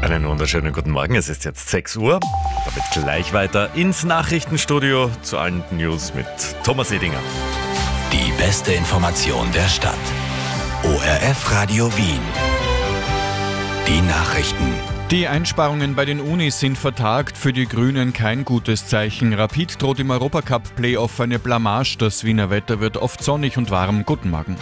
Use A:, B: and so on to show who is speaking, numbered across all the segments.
A: Einen wunderschönen guten Morgen, es ist jetzt 6 Uhr. Damit gleich weiter ins Nachrichtenstudio zu allen News mit Thomas Edinger.
B: Die beste Information der Stadt. ORF Radio Wien. Die Nachrichten.
C: Die Einsparungen bei den Unis sind vertagt, für die Grünen kein gutes Zeichen. Rapid droht im Europacup-Playoff eine Blamage. Das Wiener Wetter wird oft sonnig und warm. Guten Morgen.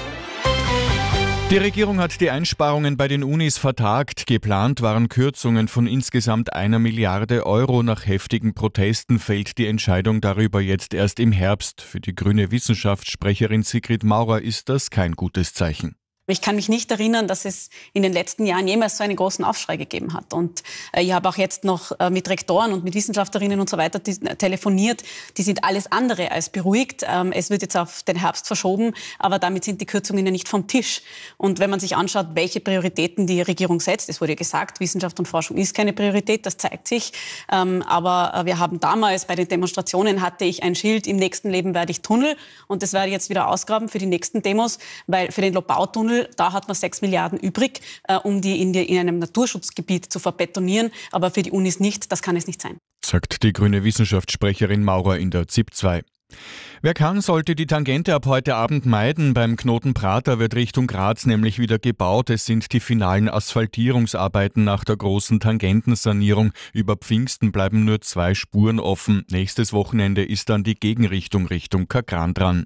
C: Die Regierung hat die Einsparungen bei den Unis vertagt. Geplant waren Kürzungen von insgesamt 1 Milliarde Euro. Nach heftigen Protesten fällt die Entscheidung darüber jetzt erst im Herbst. Für die grüne Wissenschaftssprecherin Sigrid Maurer ist das kein gutes Zeichen.
D: Ich kann mich nicht erinnern, dass es in den letzten Jahren jemals so einen großen Aufschrei gegeben hat. Und ich habe auch jetzt noch mit Rektoren und mit Wissenschaftlerinnen und so weiter telefoniert. Die sind alles andere als beruhigt. Es wird jetzt auf den Herbst verschoben, aber damit sind die Kürzungen ja nicht vom Tisch. Und wenn man sich anschaut, welche Prioritäten die Regierung setzt, es wurde ja gesagt, Wissenschaft und Forschung ist keine Priorität, das zeigt sich. Aber wir haben damals bei den Demonstrationen hatte ich ein Schild, im nächsten Leben werde ich Tunnel. Und das werde ich jetzt wieder ausgraben für die nächsten Demos, weil für den Lobau-Tunnel da hat man 6 Milliarden übrig, um die in einem Naturschutzgebiet zu verbetonieren. Aber für die Unis nicht, das kann es nicht sein.
C: Sagt die grüne Wissenschaftssprecherin Maurer in der ZIP 2. Wer kann, sollte die Tangente ab heute Abend meiden. Beim Knoten Prater wird Richtung Graz nämlich wieder gebaut. Es sind die finalen Asphaltierungsarbeiten nach der großen Tangentensanierung. Über Pfingsten bleiben nur 2 Spuren offen. Nächstes Wochenende ist dann die Gegenrichtung Richtung Kakran dran.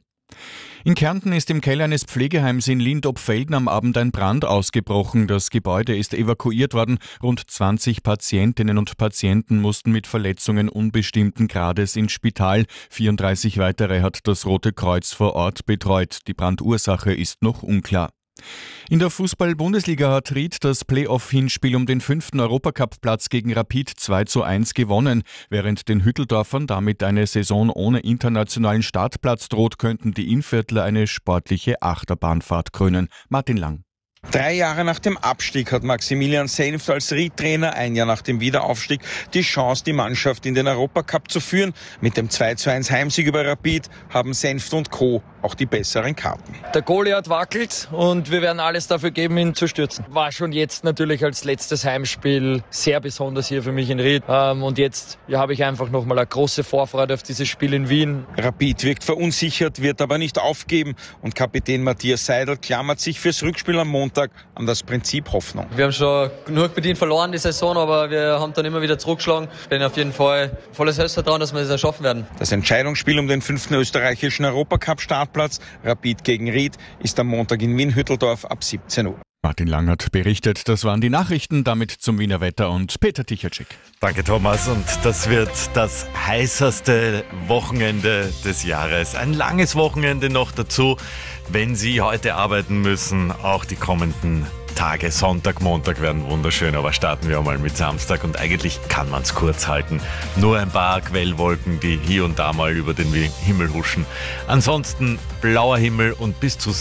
C: In Kärnten ist im Keller eines Pflegeheims in Lindopfelden am Abend ein Brand ausgebrochen. Das Gebäude ist evakuiert worden. Rund 20 Patientinnen und Patienten mussten mit Verletzungen unbestimmten Grades ins Spital. 34 weitere hat das Rote Kreuz vor Ort betreut. Die Brandursache ist noch unklar. In der Fußball-Bundesliga hat Ried das Playoff-Hinspiel um den 5. Europacup-Platz gegen Rapid 2:1 gewonnen. Während den Hütteldorfern damit eine Saison ohne internationalen Startplatz droht, könnten die Innviertler eine sportliche Achterbahnfahrt krönen. Martin Lang.
E: 3 Jahre nach dem Abstieg hat Maximilian Senft als Ried-Trainer, 1 Jahr nach dem Wiederaufstieg, die Chance, die Mannschaft in den Europacup zu führen. Mit dem 2:1 Heimsieg über Rapid haben Senft und Co. auch die besseren Karten.
F: Der Goliath wackelt und wir werden alles dafür geben, ihn zu stürzen. War schon jetzt natürlich als letztes Heimspiel sehr besonders hier für mich in Ried. Und jetzt habe ich einfach nochmal eine große Vorfreude auf dieses Spiel in Wien.
E: Rapid wirkt verunsichert, wird aber nicht aufgeben. Und Kapitän Matthias Seidel klammert sich fürs Rückspiel am Montag an das Prinzip Hoffnung.
G: Wir haben schon genug bedient verloren die Saison, aber wir haben dann immer wieder zurückgeschlagen. Ich bin auf jeden Fall volles Selbstvertrauen, dass wir das schaffen werden.
E: Das Entscheidungsspiel um den 5. österreichischen Europacup-Startplatz, Rapid gegen Ried, ist am Montag in Wien-Hütteldorf ab 17 Uhr.
C: Martin Lang hat berichtet, das waren die Nachrichten, damit zum Wiener Wetter und Peter Tichacek.
A: Danke Thomas, und das wird das heißeste Wochenende des Jahres. Ein langes Wochenende noch dazu, wenn Sie heute arbeiten müssen. Auch die kommenden Tage, Sonntag, Montag werden wunderschön, aber starten wir mal mit Samstag und eigentlich kann man es kurz halten. Nur ein paar Quellwolken, die hier und da mal über den Himmel huschen. Ansonsten blauer Himmel und bis zu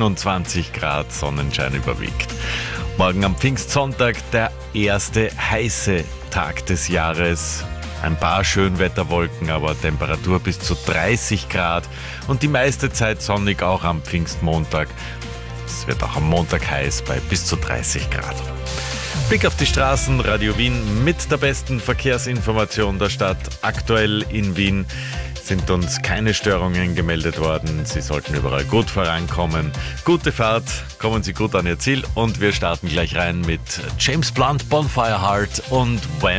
A: 27 Grad Sonnenschein überwiegt. Morgen am Pfingstsonntag der erste heiße Tag des Jahres. Ein paar Schönwetterwolken, aber Temperatur bis zu 30 Grad und die meiste Zeit sonnig auch am Pfingstmontag. Es wird auch am Montag heiß bei bis zu 30 Grad. Blick auf die Straßen, Radio Wien mit der besten Verkehrsinformation der Stadt. Aktuell in Wien sind uns keine Störungen gemeldet worden. Sie sollten überall gut vorankommen. Gute Fahrt, kommen Sie gut an Ihr Ziel und wir starten gleich rein mit James Blunt, Bonfire Heart und Wham!